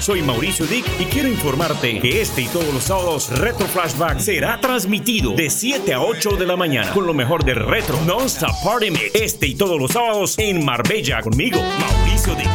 Soy Mauricio Dick y quiero informarte que este y todos los sábados Retro Flashback será transmitido de 7 a 8 de la mañana con lo mejor del retro Non-Stop Party Mix. Este y todos los sábados en Marbella conmigo, Mauricio Dick.